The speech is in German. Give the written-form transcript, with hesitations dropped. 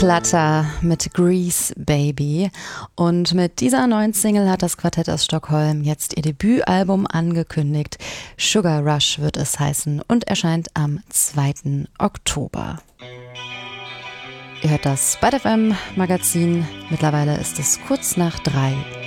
Clutter mit Grease Baby. Und mit dieser neuen Single hat das Quartett aus Stockholm jetzt ihr Debütalbum angekündigt. Sugar Rush wird es heißen und erscheint am 2. Oktober. Ihr hört das Byte FM Magazin. Mittlerweile ist es kurz nach 3.